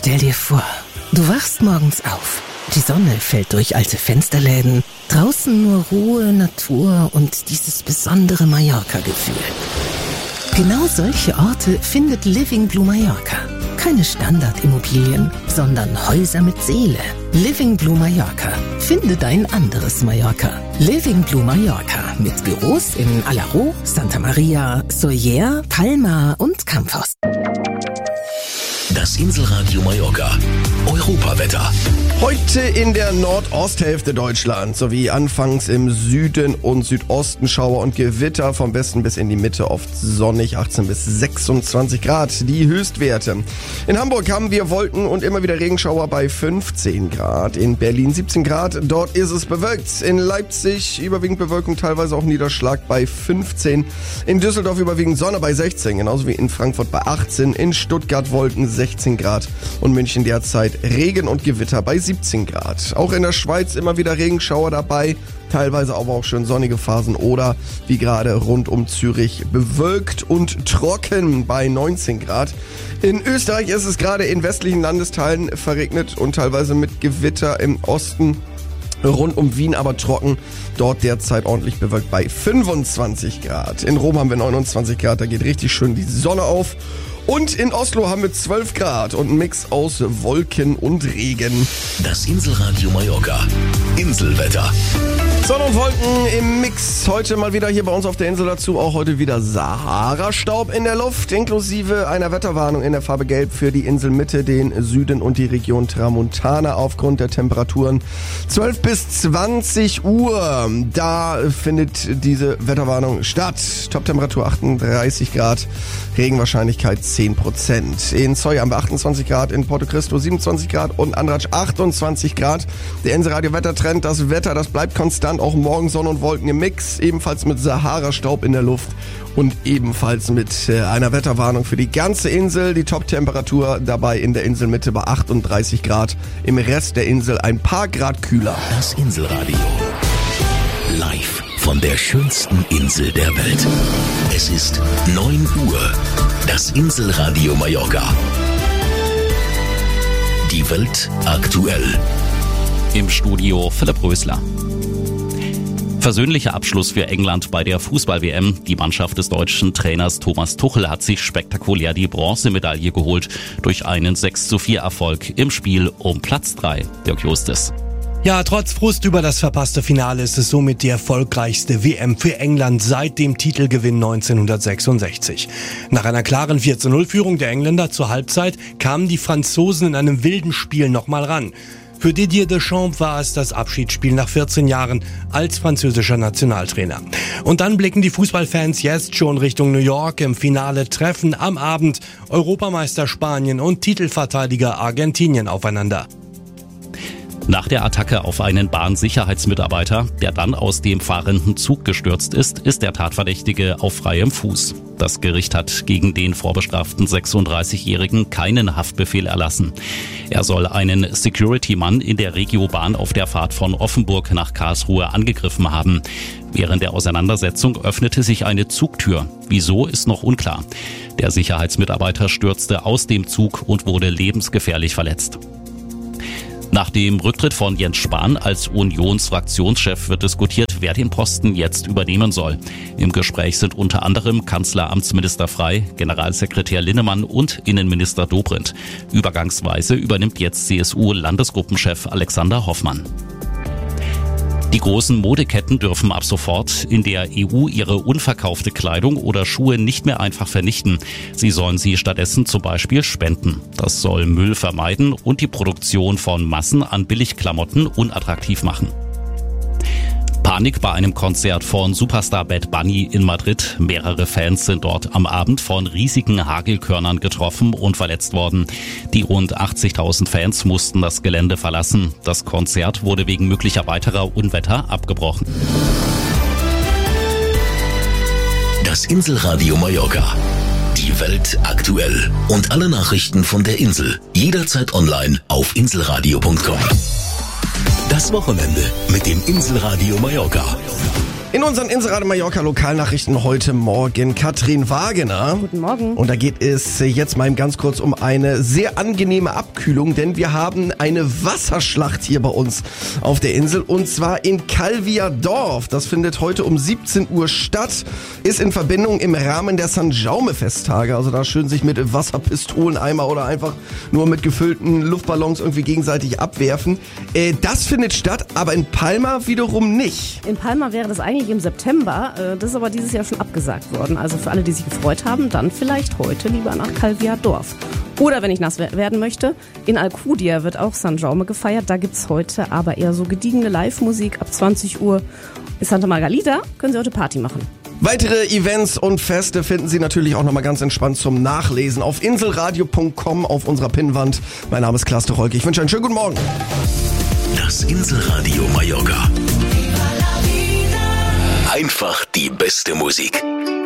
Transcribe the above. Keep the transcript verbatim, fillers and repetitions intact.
Stell dir vor, du wachst morgens auf. Die Sonne fällt durch alte Fensterläden. Draußen nur Ruhe, Natur und dieses besondere Mallorca-Gefühl. Genau solche Orte findet Living Blue Mallorca. Keine Standardimmobilien, sondern Häuser mit Seele. Living Blue Mallorca. Finde dein anderes Mallorca. Living Blue Mallorca mit Büros in Alaró, Santa Maria, Sóller, Palma und Campos. Das Inselradio Mallorca. Europawetter. Heute in der Nordosthälfte Deutschlands sowie anfangs im Süden und Südosten Schauer und Gewitter, vom Westen bis in die Mitte oft sonnig, achtzehn bis sechsundzwanzig Grad, die Höchstwerte. In Hamburg haben wir Wolken und immer wieder Regenschauer bei fünfzehn Grad, in Berlin siebzehn Grad, dort ist es bewölkt, in Leipzig überwiegend Bewölkung, teilweise auch Niederschlag bei fünfzehn, in Düsseldorf überwiegend Sonne bei sechzehn, genauso wie in Frankfurt bei achtzehn, in Stuttgart Wolken sechzehn Grad und München derzeit Regen und Gewitter bei siebzehn Grad. Auch in der Schweiz immer wieder Regenschauer dabei, teilweise aber auch schön sonnige Phasen oder wie gerade rund um Zürich bewölkt und trocken bei neunzehn Grad. In Österreich ist es gerade in westlichen Landesteilen verregnet und teilweise mit Gewitter im Osten. Rund um Wien aber trocken, dort derzeit ordentlich bewölkt bei fünfundzwanzig Grad. In Rom haben wir neunundzwanzig Grad, da geht richtig schön die Sonne auf. Und in Oslo haben wir zwölf Grad und ein Mix aus Wolken und Regen. Das Inselradio Mallorca. Inselwetter. Sonne und Wolken im Mix. Heute mal wieder hier bei uns auf der Insel dazu. Auch heute wieder Sahara-Staub in der Luft, inklusive einer Wetterwarnung in der Farbe Gelb für die Inselmitte, den Süden und die Region Tramontana aufgrund der Temperaturen. zwölf bis zwanzig Uhr, da findet diese Wetterwarnung statt. Toptemperatur achtunddreißig Grad, Regenwahrscheinlichkeit zehn Prozent. In Sóller haben wir achtundzwanzig Grad, in Porto Cristo siebenundzwanzig Grad und Andratx achtundzwanzig Grad. Der Inselradio-Wettertrend, das Wetter, das bleibt konstant. Auch morgen Sonne und Wolken im Mix, ebenfalls mit Sahara-Staub in der Luft und ebenfalls mit äh, einer Wetterwarnung für die ganze Insel. Die Top-Temperatur dabei in der Inselmitte bei achtunddreißig Grad, im Rest der Insel ein paar Grad kühler. Das Inselradio. Live von der schönsten Insel der Welt. Es ist neun Uhr. Das Inselradio Mallorca. Die Welt aktuell. Im Studio Philipp Rösler. Versöhnlicher Abschluss für England bei der Fußball-W M. Die Mannschaft des deutschen Trainers Thomas Tuchel hat sich spektakulär die Bronzemedaille geholt durch einen sechs zu vier Erfolg im Spiel um Platz drei. Dirk Justus. Ja, trotz Frust über das verpasste Finale ist es somit die erfolgreichste W M für England seit dem Titelgewinn neunzehnhundertsechsundsechzig. Nach einer klaren vier zu null Führung der Engländer zur Halbzeit kamen die Franzosen in einem wilden Spiel nochmal ran. Für Didier Deschamps war es das Abschiedsspiel nach vierzehn Jahren als französischer Nationaltrainer. Und dann blicken die Fußballfans jetzt schon Richtung New York. Im Finale treffen am Abend Europameister Spanien und Titelverteidiger Argentinien aufeinander. Nach der Attacke auf einen Bahnsicherheitsmitarbeiter, der dann aus dem fahrenden Zug gestürzt ist, ist der Tatverdächtige auf freiem Fuß. Das Gericht hat gegen den vorbestraften sechsunddreißigjährigen keinen Haftbefehl erlassen. Er soll einen Security-Mann in der Regiobahn auf der Fahrt von Offenburg nach Karlsruhe angegriffen haben. Während der Auseinandersetzung öffnete sich eine Zugtür. Wieso, ist noch unklar. Der Sicherheitsmitarbeiter stürzte aus dem Zug und wurde lebensgefährlich verletzt. Nach dem Rücktritt von Jens Spahn als Unionsfraktionschef wird diskutiert, wer den Posten jetzt übernehmen soll. Im Gespräch sind unter anderem Kanzleramtsminister Frey, Generalsekretär Linnemann und Innenminister Dobrindt. Übergangsweise übernimmt jetzt C S U-Landesgruppenchef Alexander Hoffmann. Die großen Modeketten dürfen ab sofort in der E U ihre unverkaufte Kleidung oder Schuhe nicht mehr einfach vernichten. Sie sollen sie stattdessen zum Beispiel spenden. Das soll Müll vermeiden und die Produktion von Massen an Billigklamotten unattraktiv machen. Panik bei einem Konzert von Superstar Bad Bunny in Madrid. Mehrere Fans sind dort am Abend von riesigen Hagelkörnern getroffen und verletzt worden. Die rund achtzigtausend Fans mussten das Gelände verlassen. Das Konzert wurde wegen möglicher weiterer Unwetter abgebrochen. Das Inselradio Mallorca. Die Welt aktuell. Und alle Nachrichten von der Insel. Jederzeit online auf inselradio punkt com. Das Wochenende mit dem Inselradio Mallorca. In unseren Inselradio Mallorca Lokalnachrichten heute Morgen Katrin Wagener. Guten Morgen. Und da geht es jetzt mal ganz kurz um eine sehr angenehme Abkühlung, denn wir haben eine Wasserschlacht hier bei uns auf der Insel und zwar in Calvia Dorf. Das findet heute um siebzehn Uhr statt, ist in Verbindung im Rahmen der San Jaume-Festtage. Also da schön sich mit Wasserpistoleneimer oder einfach nur mit gefüllten Luftballons irgendwie gegenseitig abwerfen. Äh, das findet statt, aber in Palma wiederum nicht. In Palma wäre das eigentlich im September, das ist aber dieses Jahr schon abgesagt worden. Also für alle, die sich gefreut haben, dann vielleicht heute lieber nach Calvia Dorf. Oder wenn ich nass werden möchte, in Alcudia wird auch San Jaume gefeiert. Da gibt's heute aber eher so gediegene Live-Musik ab zwanzig Uhr. In Santa Margalida können Sie heute Party machen. Weitere Events und Feste finden Sie natürlich auch nochmal ganz entspannt zum Nachlesen auf inselradio punkt com auf unserer Pinnwand. Mein Name ist Klaas de Rolke. Ich wünsche einen schönen guten Morgen. Das Inselradio Mallorca. Einfach die beste Musik.